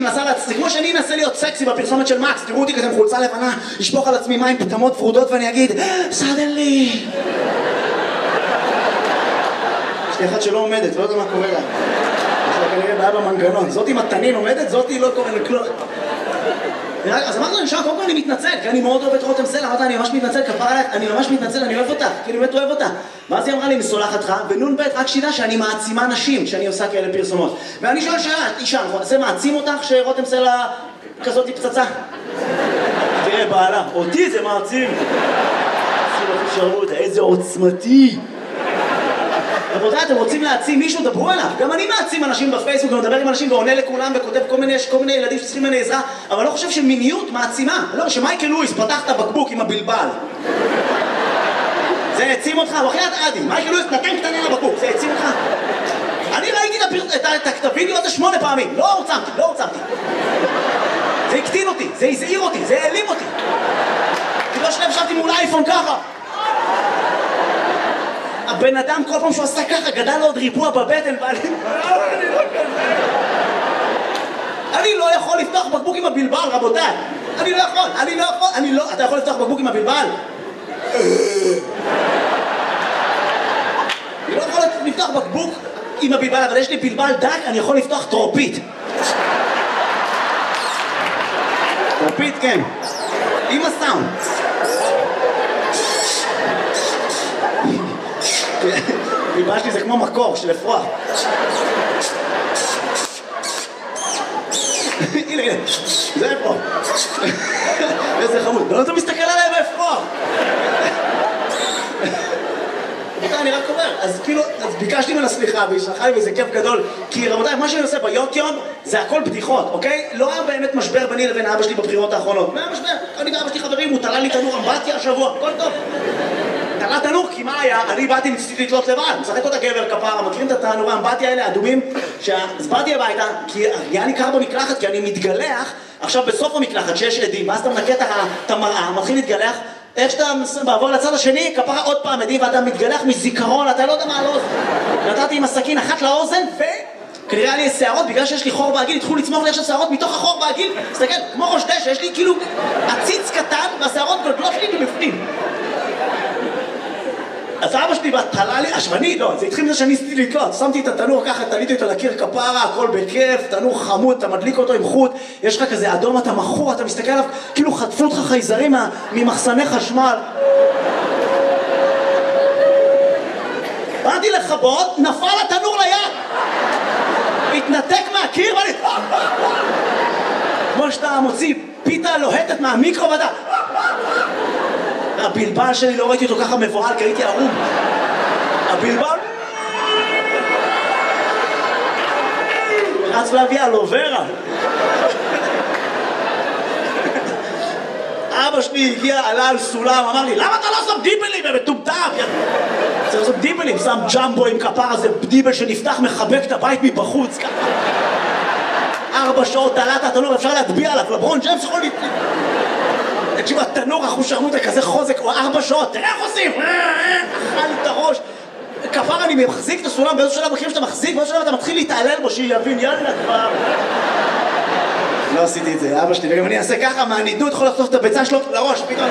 זה כמו שאני אנסה להיות סקסי בפרסומת של מקס, תראו אותי כזה עם חולצה לבנה, לשפוך על עצמי מים פטמות ורודות ואני אגיד סדנלי. יש לי אחת שלא עומדת, לא יודע מה קורה לה. יש לה כנראה בעיה במנגנון, זאת עם התנין עומדת, זאת היא לא קורה לכלום. אז אמרתי לו, נשאר, קודם כל אני מתנצל, כי אני מאוד אוהב את רותם סלע, אמרתי, אני ממש מתנצל, כפרה עליך, אני ממש מתנצל, אני אוהב אותה, כי אני באמת אוהב אותה. ואז היא אמרה לי, מסולחת לך, ונון ב' רק שידע שאני מעצימה נשים, שאני עושה כאלה פרסומות. ואני שואל שאלה, אישה, זה מעצים אותך שרותם סלע כזאת היא פצצה? תראה, בעלה, אותי זה מעצים. איזה עוצמתי. רבותיי, אתם רוצים להעצים מישהו? דברו עליו. גם אני מעצים אנשים בפייסבוק, ומדבר עם אנשים ועונה לכולם וכותב כל מיני ילדים שצריכים ממני עזרה, אבל לא חושב שמיניות מעצימה. לא, שמייקל לואיס פתח את הבקבוק עם הבלבל. זה העצים אותך? הוא אחרי עדי. מייקל לואיס נתן קטנה לבקבוק, זה העצים אותך? אני ראיתי את הוידאו הזה 8 פעמים. לא הוצמתי. זה הקטין אותי, זה הזעיר אותי, זה העלים אותי. כי לא שלב מול אייפון ככה. הבן אדם כל פעם שהוא עשה ככה גדל לו עוד ריבוע בבטן אני לא יכול לפתוח בקבוק עם הבלבל, רבותיי. אני לא יכול. אתה יכול לפתוח בקבוק עם הבלבל? אני לא יכול לפתוח בקבוק עם הבלבל, אבל יש לי בלבל דק, אני יכול לפתוח טרופית. טרופית, כן. עם הסאונד. בלבל שלי זה כמו מקור של אפרוח. הנה, זה אפרוח. איזה חמוד. לא אתה מסתכל עליי באפרוח. אני רק אומר, אז ביקשתי ממנה סליחה והיא שלחה לי וזה כיף גדול, כי רבותיי, מה שאני עושה ביוטיוב זה הכל בדיחות, אוקיי? לא היה באמת משבר ביני לבין אבא שלי בבחירות האחרונות. מה היה משבר? אני ואבא שלי חברים, הוא תלה לי תנור אמבטיה השבוע, הכל טוב. תלה תנור, כי מה היה? אני באתי ניסיתי לתלות לבד, משחק אותה גבר כפרה, מכירים את התנורי האמבטיה האלה, האדומים? אז באתי הביתה, כי היה לי קר במקלחת, כי אני מתגלח, עכשיו בסוף המקלחת שיש עדים, ואז אתה מנקה את המראה, מתחיל להתגלח, איך שאתה בעבור לצד השני, כפרה עוד פעם עדים, ואתה מתגלח מזיכרון, אתה לא יודע מה על האוזן. נתתי עם הסכין אחת לאוזן, וכנראה לי שערות, בגלל שיש לי חור בעגיל, התחילו לצמוח לי עכשיו שערות מתוך החור בעגיל, תסתכל, כמו ראש דשא, יש לי כאילו עציץ קטן, והשערות גולגלות לי מבפנים. אז אבא שלי תלה לי, השמני, לא, זה התחיל מזה שאני ניסיתי לתלות, שמתי את התנור ככה, תליתי אותו לקיר כפרה, הכל בכיף, תנור חמוד, אתה מדליק אותו עם חוט, יש לך כזה אדום, אתה מכור, אתה מסתכל עליו, כאילו חטפו אותך חייזרים ממחסני חשמל. באתי לכבות, נפל התנור ליד, התנתק מהקיר ואני... כמו שאתה מוציא פיתה לוהטת מהמיקרו ואתה... הבלבל שלי לא ראיתי אותו ככה מבוהל כי הייתי ערום. הבלבל רץ להביא אלוברה. אבא שלי הגיע, עלה על סולם, אמר לי למה אתה לא שם דיבלים? הם מטומטם. צריך לעשות דיבלים, שם ג'מבו עם כפרה, זה דיבל שנפתח מחבק את הבית מבחוץ ככה. 4 שעות תלת התנור, אפשר להטביע עליו, לברון ג'יימס יכול תקשיב, התנור אחושרמוטה כזה חוזק, הוא 4 שעות, תראה איך עושים, אכל את הראש. כפר אני מחזיק את הסולם, באיזו שלב מכירים שאתה מחזיק, באיזו שלב אתה מתחיל להתעלל בו, שיבין, יאללה כבר. לא עשיתי את זה, אבא שלי, וגם אני אעשה ככה, מהנידות יכול לחטוף את הביצה שלו לראש, פתאום.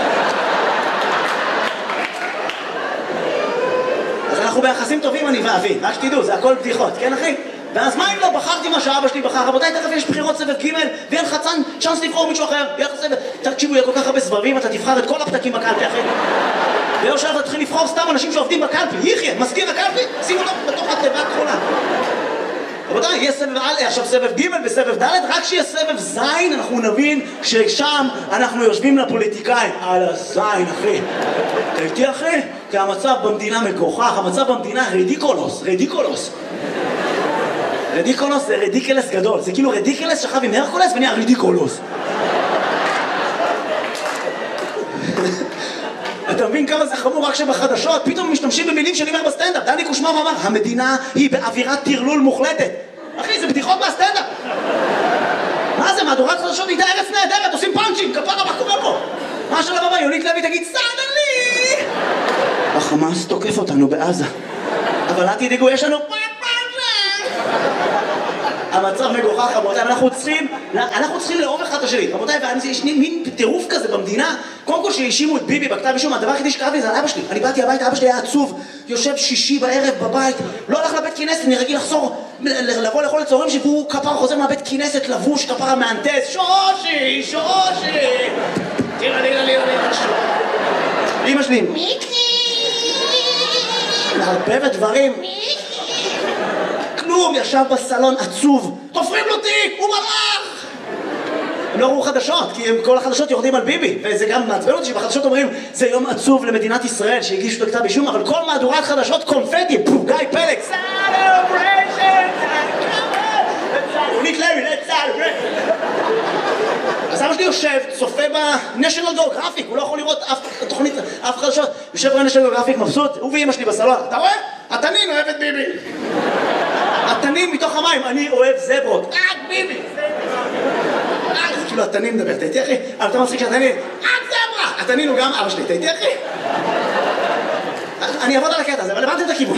אז אנחנו ביחסים טובים אני ואבי, רק שתדעו, זה הכל בדיחות, כן אחי? ואז מה אם לא בחרתי מה שאבא שלי בחר? רבותיי, תכף יש בחירות סבב ג' ואין לך צ'אנס לבחור מישהו אחר. יהיה לך סבב, תקשיבו, יהיה כל כך הרבה סבבים, אתה תבחר את כל הפתקים בקלפי אחרי. ולא שאתה תתחיל לבחור סתם אנשים שעובדים בקלפי. יחיה, מזכיר הקלפי, שימו לו בתוך התיבה הכחולה. רבותיי, יהיה סבב א', עכשיו סבב ג' וסבב ד', רק שיהיה סבב ז', אנחנו נבין ששם אנחנו יושבים לפוליטיקאים. על הזין, אחי. אתה איתי, אחי? כי המצב במדינה מגוחך, המצב במדינה רדיקולוס. רדיקולוס זה רדיקלס גדול, זה כאילו רדיקלס שכב עם הרקולס ונהיה רדיקולוס. אתה מבין כמה זה חמור רק שבחדשות פתאום משתמשים במילים שאני אומר בסטנדאפ. דני קושמר אמר, המדינה היא באווירת טרלול מוחלטת. אחי, זה בדיחות מהסטנדאפ. מה זה, מהדורת חדשות נהייתה ארץ נהדרת, עושים פאנצ'ים, כפרה, מה קורה פה? מה של הבא, יונית לוי תגיד, סדלי! החמאס תוקף אותנו בעזה. אבל אל תדאגו, יש לנו... המצב מגוחך, רבותיי, אנחנו צריכים לאהוב אחד את השני, רבותיי, ויש מין טירוף כזה במדינה, קודם כל שהאשימו את ביבי בכתב אישום, הדבר היחידי שקראתי לי זה על אבא שלי, אני באתי הביתה, אבא שלי היה עצוב, יושב שישי בערב בבית, לא הלך לבית כנסת, אני רגיל לבוא לאכול לצהריים והוא כפר חוזר מהבית כנסת לבוש, כפר המהנדס, שושי, תראה, אמא שלי, מערבבת דברים, כלום, ישב בסלון עצוב, תופרים לו תיק, הוא מלאך! הם לא ראו חדשות, כי כל החדשות יורדים על ביבי, וזה גם מעצבן אותי שבחדשות אומרים זה יום עצוב למדינת ישראל שהגישו לכתב אישום, אבל כל מהדורת חדשות קונפטי, גיא פלג, אז אבא שלי יושב, צופה ב-National Geographic, הוא לא יכול לראות אף חדשות, יושב ב-National Geographic מבסוט, הוא ואמא שלי בסלון, אתה רואה? התנין אוהב את ביבי. התנין מתוך המים, אני אוהב זברות, רק ביבי. זה כאילו התנין מדבר, אתה איתי אחי? אבל אתה מצחיק שהתנין, רק זברה. התנין הוא גם אבא שלי, אתה איתי אחי? אני אעבוד על הקטע הזה, אבל הבנתם את הכיוון.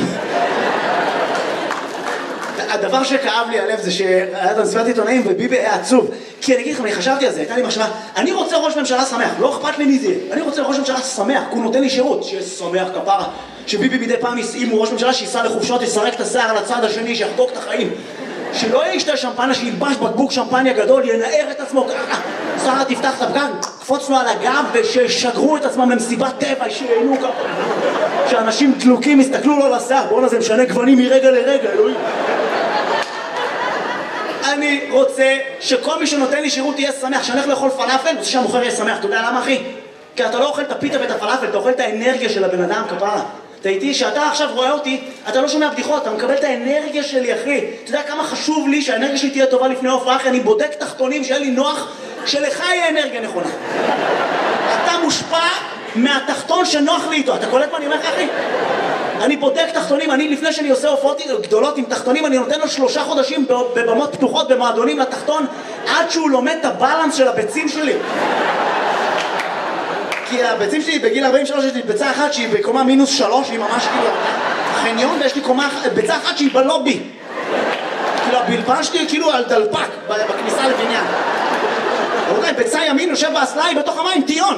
הדבר שכאב לי הלב זה שהיה את המסיבת עיתונאים וביבי היה עצוב, כי אני אגיד לכם, אני חשבתי על זה, הייתה לי מחשבה, אני רוצה ראש ממשלה שמח, לא אכפת לי מי זה, אני רוצה ראש ממשלה שמח, כי הוא נותן לי שירות, שיהיה שמח כפרה, שביבי מדי פעם אם הוא ראש ממשלה שייסע לחופשות, יסרק את השיער על הצד השני, שיחגוג את החיים, שלא ישתה שמפניה, שילבש בקבוק שמפניה גדול, ינער את עצמו ככה, שרה תפתח את הפגן, קפוץ לו על הגב וששגרו את עצמם למסיבת טבע, שיהנו ככה, שאנשים דלוקים יסתכלו לו לשיער, בואו נזה משנה גוונים מרגע לרגע, אלוהים. אני רוצה שכל מי שנותן לי שירות יהיה שמח, שאני הולך לאכול פלאפל, רוצה שהמוכר יהיה שמח, אתה יודע למה אחי? כי אתה לא אוכל את הפיתה ואת הפלאפל, אתה אוכל את האנרגיה של הבן אדם כפרה. אתה איתי, שאתה עכשיו רואה אותי, אתה לא שומע בדיחות, אתה מקבל את האנרגיה שלי אחי. אתה יודע כמה חשוב לי שהאנרגיה שלי תהיה טובה לפני ההופעה, אחי, אני בודק תחתונים שיהיה לי נוח, שלך יהיה אנרגיה נכונה. אתה מושפע מהתחתון שנוח לי איתו, אתה קולט מה אני אומר לך אחי? אני בודק תחתונים, אני לפני שאני עושה הופעות גדולות עם תחתונים, אני נותן לו 3 חודשים בבמות פתוחות, במועדונים לתחתון, עד שהוא לומד את הבלנס של הביצים שלי. כי הביצים שלי בגיל 43 יש לי ביצה אחת שהיא בקומה -3, היא ממש כאילו חניון, ויש לי ביצה אחת שהיא בלובי. כאילו הבלבן שלי כאילו על דלפק בכניסה לבניין. רבותיי, ביצה ימין יושב באסלה, בתוך המים, טיון.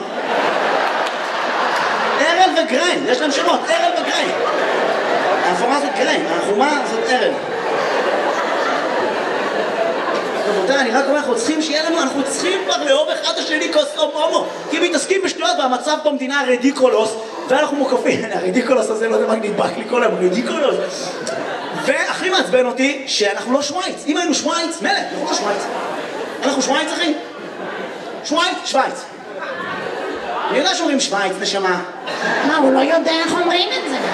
ארל וגריין, יש להם שמות, ארל וגריין. האפורה זאת גריין, החומה זאת ארל. רבותיי, אני רק אומר, אנחנו צריכים כבר לאהוב אחד השני כהומו, כי מתעסקים בשטויות והמצב במדינה רדיקולוס, ואנחנו מוקפים, הרדיקולוס הזה לא יודע מה נדבק לי כל היום, רדיקולוס. והכי מעצבן אותי שאנחנו לא שוויץ, אם היינו שוויץ, מלך, אנחנו לא שוויץ. אנחנו שוויץ אחי? שוויץ. אני יודע שאומרים שוויץ, נשמה. מה, הוא לא יודע איך אומרים את זה?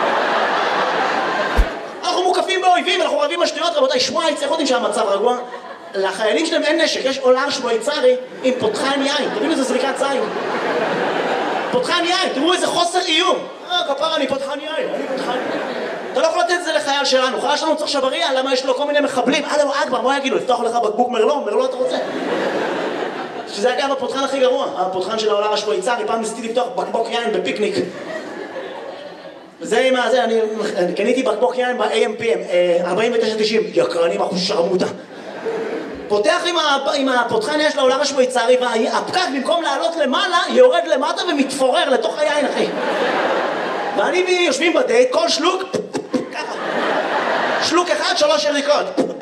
אנחנו מוקפים באויבים, אנחנו רבים בשטויות, רבותיי, שוויץ, איך יודעים שהמצב רגוע? לחיילים שלהם אין נשק, יש אולר שוויצרי עם פותחן יין, תראו איזה זריקת זין. פותחן יין, תראו איזה חוסר איום. כפר, אני פותחן יין. אתה לא יכול לתת את זה לחייל שלנו, חייל שלנו צריך שבריה, למה יש לו כל מיני מחבלים, אלו אכבר, מה יגידו, לפתוח לך בקבוק מרלו אתה רוצה? שזה אגב הפותחן הכי גרוע, הפותחן של העולם השוויצרי, פעם ניסיתי לפתוח בקבוק יין בפיקניק. וזה עם הזה, אני קניתי בקבוק יין ב-AMPM, 49.90, יקרנים אחוז שרמוטה. פותח עם הפותחן יש לעולם השוויצרי, והפקק במקום לעלות למעלה, יורד למטה ומתפורר לתוך היין, אחי. ואני יושבים בדייט, כל שלוק, ככה. שלוק אחד, 3 יריקות.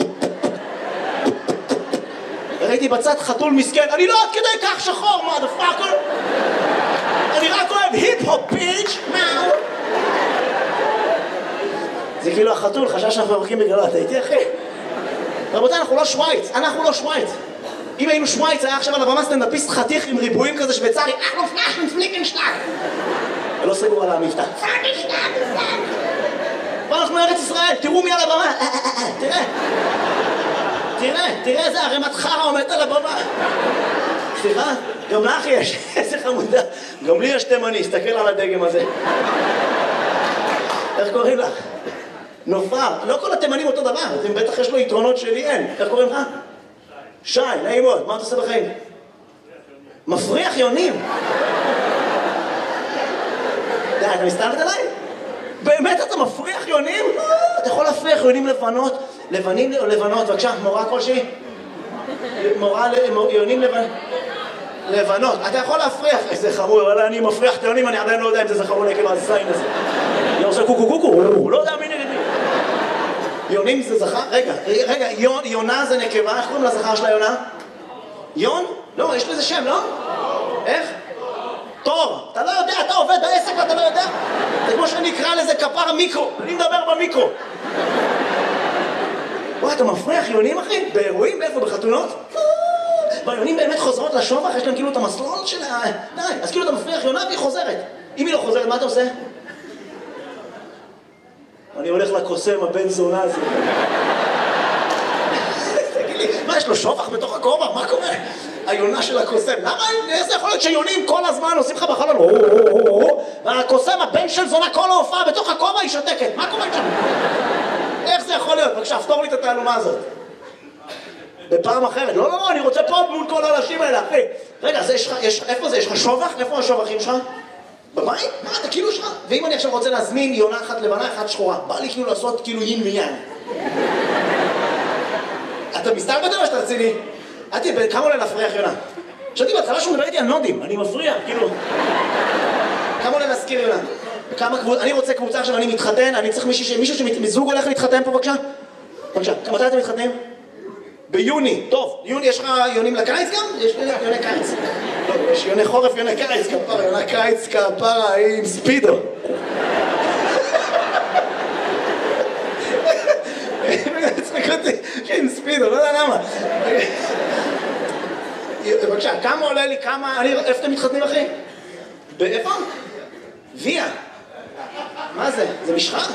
ראיתי בצד חתול מסכן, אני לא עד כדי כך שחור, motherfucker. אני רק אוהב היפ-הופ, ביץ', מאו. זה כאילו החתול, חשב שאנחנו מרקים בגללו, אתה איתי אחי? רבותיי, אנחנו לא שוויץ. אם היינו שוויץ, היה עכשיו על הבמה סטנדאפיסט חתיך עם ריבועים כזה שוויצרי, אנחנו פלאשן פליקנשטאג. ולא סגור על המבטא. ואנחנו ארץ ישראל, תראו מי על הבמה. תראה איזה ערימת חרא עומדת על הבמה. סליחה, גם לך יש, איזה חמודה. גם לי יש תימני, הסתכל על הדגם הזה. איך קוראים לך? נופר, לא כל התימנים אותו דבר, אז אם בטח יש לו יתרונות שלי אין. איך קוראים לך? שי, נעים מאוד, מה אתה עושה בחיים? מפריח יונים. די, אתה מסתלת עליי? באמת אתה מפריח יונים? אתה יכול להפריח יונים לבנות לבנים או לבנות, בבקשה, מורה כלשהי? מורה יונים לבנות. אתה יכול להפריח, איזה חמור, אבל אני מפריח את היונים, אני עדיין לא יודע אם זה זכר עולה כאילו הזין הזה. אני עושה קוקו קוקו, הוא לא יודע מי נגד מי. יונים זה זכר? רגע, יונה זה נקבה, איך קוראים לזכר של היונה? יון? לא, יש לזה שם, לא? איך? תור. אתה לא יודע, אתה עובד בעסק ואתה לא יודע? זה כמו שאני אקרא לזה כפר מיקרו, אני מדבר במיקרו. וואי, אתה מפריח יונים, אחי? באירועים? איפה? בחתונות? והיונים באמת חוזרות לשובח, יש להם כאילו את המסלול של ה... די, אז כאילו אתה מפריח יונה והיא חוזרת. אם היא לא חוזרת, מה אתה עושה? אני הולך לקוסם, הבן זונה הזה. תגיד לי, מה, יש לו שובח בתוך הכובע? מה קורה? היונה של הקוסם. למה? איזה יכול להיות שיונים כל הזמן עושים לך בחלון? והקוסם, הבן של זונה, כל ההופעה בתוך הכובע היא שותקת. מה קורה שם? איך זה יכול להיות? בבקשה, פתור לי את התעלומה הזאת. בפעם אחרת. לא, אני רוצה פה מול כל האנשים האלה, אחי. רגע, איפה זה? יש לך שובח? איפה השובחים שלך? בבית? מה, אתה כאילו שלך? ואם אני עכשיו רוצה להזמין יונה אחת לבנה, אחת שחורה, בא לי כאילו לעשות כאילו יין ויין. אתה מסתלבט או שאתה רציני? כמה עולה להפריח יונה? חשבתי בהתחלה שהוא מדבר איתי על נודים, אני מפריע, כאילו. כמה עולה להזכיר יונה? אני רוצה קבוצה עכשיו, אני מתחתן, אני צריך מישהו שמזוג הולך להתחתן פה, בבקשה? בבקשה, מתי אתם מתחתנים? ביוני, טוב, יוני, יש לך יונים לקיץ גם? יש יוני קיץ. לא, יש יוני חורף, יוני קיץ, כפרה, יוני קיץ, כפרה, עם ספידו. צחק אותי, עם ספידו, לא יודע למה. בבקשה, כמה עולה לי, איפה אתם מתחתנים, אחי? באיפה? ויה. מה זה? זה משחה?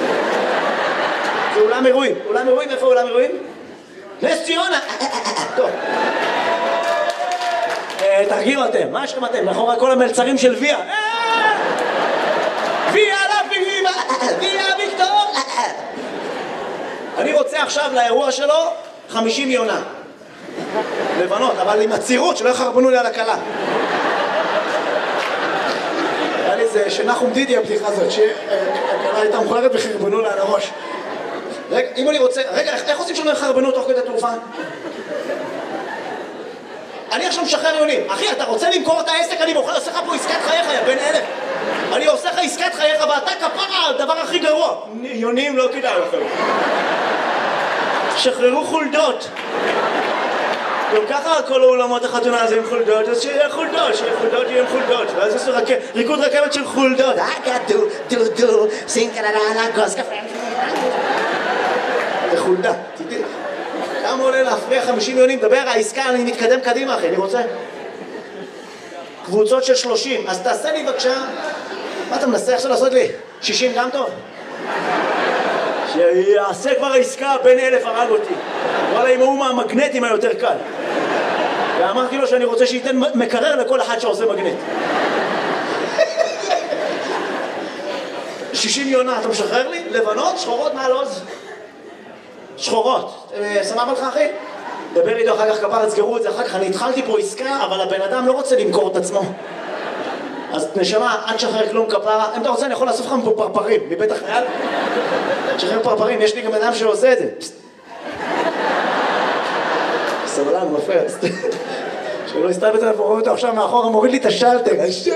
זה אולם אירועים. אולם אירועים, איפה אולם אירועים? נס ציונה! טוב. תרגיעו אתם, מה שלכם אתם? מאחורי כל המלצרים של ויה. ויה לביבה! ויה ויקטור! אני רוצה עכשיו לאירוע שלו 50 יונה. לבנות, אבל עם הצירות שלא יחרבנו לי על הקלה. היה לי זה שנחום דידי הבדיחה הזאת, שהקלה הייתה מכוערת וחרבנו לה על הראש. רגע, אם אני רוצה... רגע, איך עושים שלא יחרבנו תוך כדי תעופה? אני עכשיו משחרר יונים. אחי, אתה רוצה למכור את העסק? אני עושה לך פה עסקת חייך, יא בן אלף. אני עושה לך עסקת חייך ואתה כפרה, הדבר הכי גרוע. יונים לא כדאי לכם. שחררו חולדות. גם ככה כל האולמות החתונה הזה עם חולדות, אז שיהיה חולדות, יהיה עם חולדות. ואז יש ריקוד רכבת של חולדות. דו, סינקללה, גוז קפה. זה חולדה. כמה עולה להפריע 50 יונים? דבר, העסקה, אני מתקדם קדימה, אחי, אני רוצה. קבוצות של 30, אז תעשה לי בבקשה. מה אתה מנסה עכשיו לעשות לי? 60 גם טוב? שיעשה כבר העסקה, בין 1000 הרג אותי. וואלה, עם ההוא מהמגנטים היותר קל. ואמרתי לו שאני רוצה שייתן מקרר לכל אחד שעושה מגנט. 60 יונה, אתה משחרר לי? לבנות? שחורות מעל עוז? שחורות. סמב לך, אחי? דבר איתו אחר כך, כפר, תסגרו את זה אחר כך. אני התחלתי פה עסקה, אבל הבן אדם לא רוצה למכור את עצמו. אז נשמה, אל תשחרר כלום, כפרה. אם אתה רוצה, אני יכול לאסוף לך פה פרפרים, מבית החייל. תשחרר פרפרים, יש לי גם אדם שעושה את זה. סבלן, מפריע. שלא הסתלבט עליו, רואה אותו עכשיו מאחורה, מוריד לי את השלטר.